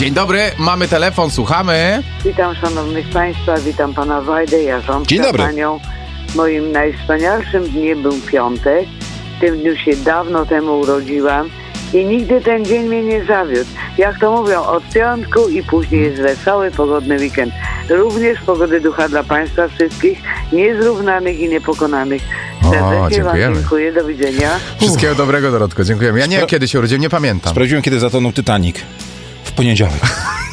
Dzień dobry, mamy telefon, słuchamy. Witam szanownych państwa, witam pana Wajdę, Jarząbka. Dzień dobry. Panią. Moim najwspanialszym dniem był piątek. W tym dniu się dawno temu urodziłam i nigdy ten dzień mnie nie zawiódł. Jak to mówią, od piątku i później jest wesoły, pogodny weekend. Również pogody ducha dla państwa wszystkich, niezrównanych i niepokonanych. Serdecznie wam dziękuję, do widzenia. Wszystkiego dobrego, Dorotko, dziękujemy. Ja nie wiem, kiedy się urodziłem, nie pamiętam. Sprawdziłem, kiedy zatonął Titanic. W poniedziałek.